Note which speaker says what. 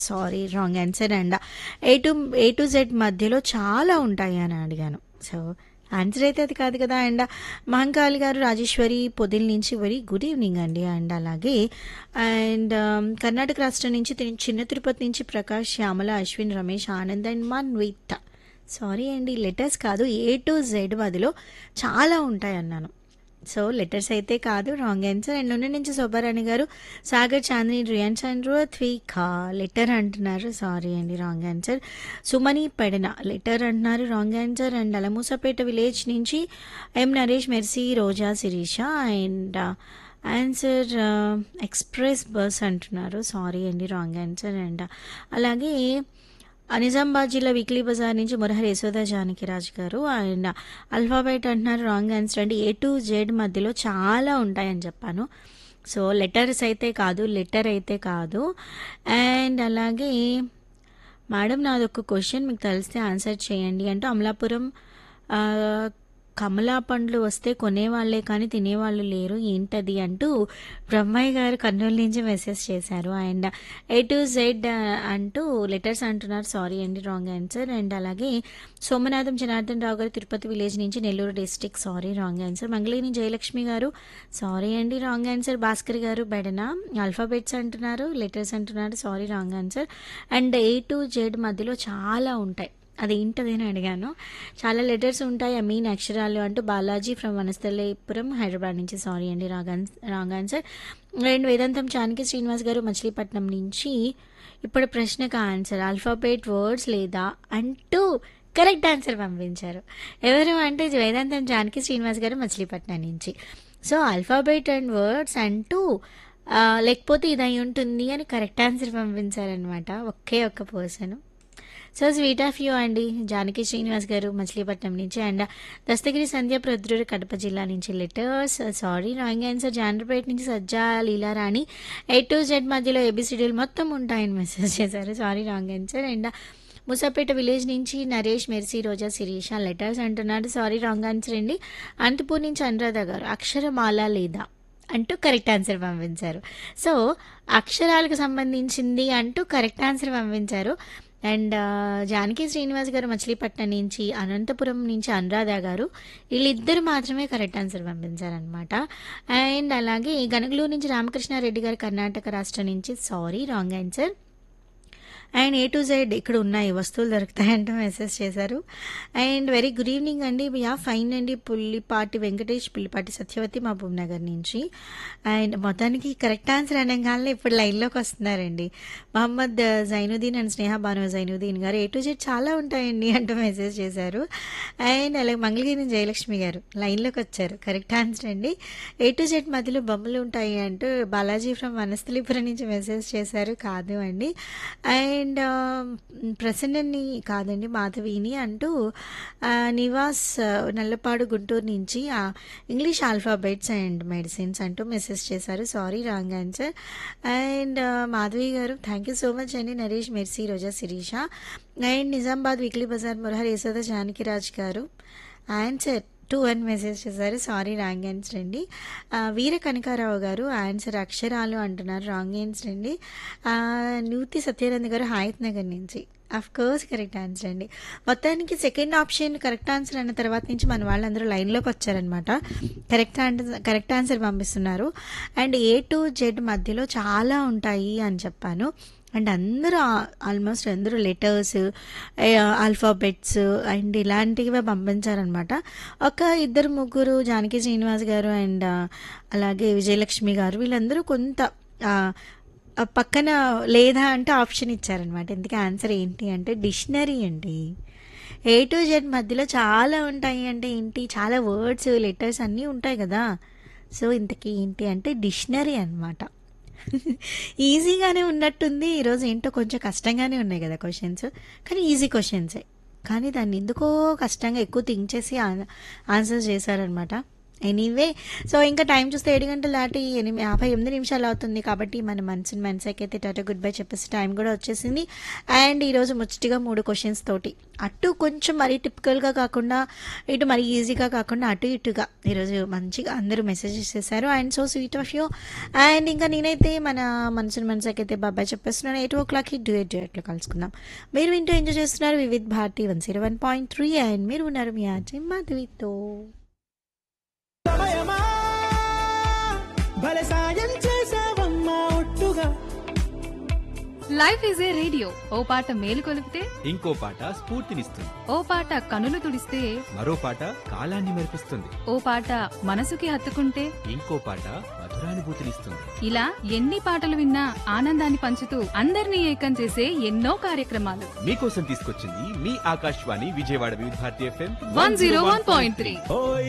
Speaker 1: Sorry wrong answer and A to Z మధ్యలో చాలా ఉంటాయి అని అడిగాను. సో ఆన్సర్ అయితే అది కాదు కదా. అండ్ మహంకాళి గారు రాజేశ్వరి పొదిల్ నుంచి వెరీ గుడ్ ఈవినింగ్ అండి. అండ్ అలాగే అండ్ కర్ణాటక రాష్ట్రం నుంచి చిన్న తిరుపతి నుంచి ప్రకాష్, శ్యామల, అశ్విన్, రమేష్, ఆనంద్ అండ్ మన్విత్. సారీ అండి, లెటర్స్ కాదు, ఏ టు జెడ్ మధ్యలో చాలా ఉంటాయి అన్నాను. సో లెటర్స్ అయితే కాదు, రాంగ్ ఆన్సర్. అండ్ నుండి నుంచి శోభారాణి గారు, సాగర్, చాందిని, రియాన్ చంద్రు, త్వికా లెటర్ అంటున్నారు. సారీ అండి, రాంగ్ ఆన్సర్. సుమని పెడన లెటర్ అంటున్నారు, రాంగ్ ఆన్సర్. అండ్ అలమూసపేట విలేజ్ నుంచి ఎం Naresh, mercy, Roja, Sirisha and answer express bus అంటున్నారు. సారీ అండి, రాంగ్ ఆన్సర్. అండ్ అలాగే నిజామాబాద్ జిల్లా వీక్లీ బజార్ నుంచి మురహరి యశోద జానకిరాజు గారు అండ్ అల్ఫాబెట్ అంటున్నారు, రాంగ్ ఆన్సర్ అండి. ఏ టు జెడ్ మధ్యలో చాలా ఉంటాయని చెప్పాను. సో లెటర్స్ అయితే కాదు, లెటర్ అయితే కాదు. అండ్ అలాగే మేడం నాదొక క్వశ్చన్, మీకు తెలిస్తే ఆన్సర్ చేయండి అంటూ అమలాపురం ఆ, కమలా పండ్లు వస్తే కొనేవాళ్లే కానీ తినేవాళ్ళు లేరు ఏంటది అంటూ బ్రహ్మయ్య గారు కర్నూలు నుంచి మెసేజ్ చేశారు. అండ్ ఏ టు జెడ్ అంటూ లెటర్స్ అంటున్నారు. సారీ అండి, రాంగ్ ఆన్సర్. అండ్ అలాగే సోమనాథం జనార్దన్ రావు గారు తిరుపతి విలేజ్ నుంచి Nellore district. Sorry, wrong answer. Mangalagiri Jayalakshmi గారు, సారీ అండి, రాంగ్ ఆన్సర్. భాస్కర్ గారు బెడన ఆల్ఫాబెట్స్ అంటున్నారు, లెటర్స్ అంటున్నారు. Sorry, wrong answer. And A to Z మధ్యలో చాలా ఉంటాయి, అదేంటది అని అడిగాను. చాలా లెటర్స్ ఉంటాయి, ఐ మీన్ అక్షరాలు అంటూ బాలాజీ ఫ్రమ్ వనస్థలీపురం హైదరాబాద్ నుంచి. సారీ అండి, రాంగ్ ఆన్సర్. అండ్ వేదాంతం జానకి శ్రీనివాస్ గారు మచిలీపట్నం నుంచి ఇప్పుడు ప్రశ్నకు ఆన్సర్ ఆల్ఫాబెట్ వర్డ్స్ లేదా అంటూ కరెక్ట్ ఆన్సర్ పంపించారు. ఎవరు అంటే వేదాంతం జానకి శ్రీనివాస్ గారు మచిలీపట్నం నుంచి. సో ఆల్ఫాబెట్ అండ్ వర్డ్స్ అంటూ లేకపోతే ఇది అయి ఉంటుంది అని కరెక్ట్ ఆన్సర్ పంపించారనమాట ఒకే ఒక్క person. So sweet of you అండి, జానకి శ్రీనివాస్ గారు మచిలీపట్నం నుంచి. అండ్ దస్తగిరి సంధ్య ప్రొద్దుటూరు కడప జిల్లా నుంచి letters. Sorry, wrong answer. Jandrapeta నుంచి సజ్జా లీలారాణి ఏ టు జెడ్ మధ్యలో ఏబిసిడీలు మొత్తం ఉంటాయని మెసేజ్ చేశారు. Sorry, wrong answer. And Moosapet village నుంచి నరేష్, మెర్సీ, రోజా, శిరీష లెటర్స్ అంటున్నారు. సారీ, రాంగ్ ఆన్సర్ అండి. అనంతపూర్ నుంచి అనురాధ గారు అక్షరమాల లేదా అంటూ కరెక్ట్ ఆన్సర్ పంపించారు. సో అక్షరాలకు సంబంధించింది అంటూ కరెక్ట్ ఆన్సర్ పంపించారు. అండ్ జానకి శ్రీనివాస్ గారు మచిలీపట్నం నుంచి, అనంతపురం నుంచి అనురాధ గారు, వీళ్ళిద్దరు మాత్రమే కరెక్ట్ ఆన్సర్ పంపించారనమాట. అండ్ అలాగే గనగలూరు నుంచి రామకృష్ణారెడ్డి గారు కర్ణాటక రాష్ట్రం నుంచి. Sorry, wrong answer. And A to Z ఇక్కడ ఉన్నాయి వస్తువులు దొరుకుతాయంటూ మెసేజ్ చేశారు. అండ్ వెరీ గుడ్ ఈవినింగ్ అండి, యా ఫైన్ అండి. పుల్లిపాటి వెంకటేష్, పుల్లిపాటి సత్యవతి మహబూబ్ నగర్ నుంచి. అండ్ మొత్తానికి కరెక్ట్ ఆన్సర్ అనగానే ఇప్పుడు లైన్లోకి వస్తున్నారండి మహమ్మద్ జైనుద్దీన్ అండ్ స్నేహ బాను జైనుద్దీన్ గారు. ఏ టు జెడ్ చాలా ఉంటాయండి అంటూ మెసేజ్ చేశారు. అండ్ అలాగే మంగళగిరి జయలక్ష్మి గారు లైన్లోకి వచ్చారు, కరెక్ట్ ఆన్సర్ అండి. ఏ టు జెడ్ మధ్యలో బొమ్మలు ఉంటాయి అంటూ బాలాజీ ఫ్రమ్ వనస్థలీపురం నుంచి మెసేజ్ చేశారు. కాదు అండి. అండ్ ప్రసన్నని కాదండి, మాధవిని అంటూ నివాస్ నల్లపాడు గుంటూరు నుంచి ఇంగ్లీష్ ఆల్ఫాబెట్స్ అండ్ మెడిసిన్స్ అంటూ మెసేజ్ చేశారు. Sorry, wrong answer. And Madhavi గారు థ్యాంక్ యూ సో మచ్ అండి. Naresh, mercy, Roja, Sirisha. And Nizamabad weekly Bazar Murahari Yashoda Janakiraj గారు ఆన్సర్ 2 అని మెసేజ్ చేశారు. సారీ, రాంగ్ ఆన్సర్ అండి. వీర కనకారావు గారు ఆన్సర్ అక్షరాలు అంటున్నారు, రాంగ్ ఆన్సర్ అండి. నూతి సత్యానంద్ గారు హయత్ నగర్ నుంచి, అఫ్ కోర్స్ కరెక్ట్ ఆన్సర్ అండి. మొత్తానికి సెకండ్ ఆప్షన్ కరెక్ట్ ఆన్సర్ అన్న తర్వాత నుంచి మన వాళ్ళందరూ లైన్లోకి వచ్చారనమాట, కరెక్ట్ ఆన్సర్ పంపిస్తున్నారు. అండ్ ఏ టు జెడ్ మధ్యలో చాలా ఉంటాయి అని చెప్పాను. అండ్ అందరూ ఆల్మోస్ట్ అందరూ లెటర్స్, ఆల్ఫాబెట్స్ అండ్ ఇలాంటివే పంపించారనమాట. ఒక ఇద్దరు ముగ్గురు జానకి శ్రీనివాస్ గారు అండ్ అలాగే విజయలక్ష్మి గారు వీళ్ళందరూ కొంత పక్కన లేదా అంటే ఆప్షన్ ఇచ్చారనమాట. ఇందుకే ఆన్సర్ ఏంటి అంటే డిక్షనరీ అండి. ఏ టు జెడ్ మధ్యలో చాలా ఉంటాయి అంటే ఏంటి, చాలా వర్డ్స్, లెటర్స్ అన్నీ ఉంటాయి కదా. సో ఇంతకీ ఏంటి అంటే డిక్షనరీ అనమాట. ఈజీగానే ఉన్నట్టుంది ఈరోజు, ఏంటో కొంచెం కష్టంగానే ఉన్నాయి కదా క్వశ్చన్స్, కానీ ఈజీ క్వశ్చన్సే, కానీ దాన్ని ఎందుకో కష్టంగా ఎక్కువ థింక్ చేసి ఆన్సర్ చేశారనమాట. ఎనీవే సో ఇంకా టైం చూస్తే 7 గంటలు దాటి 58 నిమిషాలు అవుతుంది కాబట్టి మన మనసుని మనసుకైతే టాటా గుడ్ బై చెప్పేసి టైం కూడా వచ్చేసింది. అండ్ ఈరోజు ముచ్చటిగా 3 క్వశ్చన్స్ తోటి అటు కొంచెం మరీ టిపికల్గా కాకుండా ఇటు మరీ ఈజీగా కాకుండా అటు ఇటుగా ఈరోజు మంచిగా అందరూ మెసేజెస్ చేశారు. And so sweet of you. And ఇంకా నేనైతే మన మనసుని మనసుకైతే బాబాయ్ చెప్పేస్తున్నాను. 8 o'clockకి డ్యూయట్లో కలుసుకుందాం. మీరు వింటూ ఎంజాయ్ చేస్తున్నారు వివిధ్ భారతి 101.3 అండ్ మీరు ఉన్నారు మీ ఆర్జే మాధవితో.
Speaker 2: సమయమా భలే సాయం చేసావమ్మా ఒట్టుగా.
Speaker 3: లైఫ్ ఈజ్ ఏ రేడియో, ఓ పాట మేలు కొలిపితే
Speaker 4: ఇంకో పాట స్ఫూర్తినిస్తుంది.
Speaker 3: ఓ పాట కనులు తుడిస్తే
Speaker 4: మరో పాట కాలాన్ని మెరిపిస్తుంది.
Speaker 3: ఓ పాట మనసుకి హత్తుకుంటే
Speaker 4: ఇంకో పాట మధురానుభూతినిస్తుంది.
Speaker 3: ఇలా ఎన్ని పాటలు విన్నా ఆనందాన్ని పంచుతూ అందరినీ ఏకం చేసే ఎన్నో కార్యక్రమాలు
Speaker 4: మీకోసం తీసుకొచ్చింది మీ ఆకాశవాణి విజయవాడ వివిధ భారతి FM
Speaker 3: 101.3.
Speaker 2: ఓ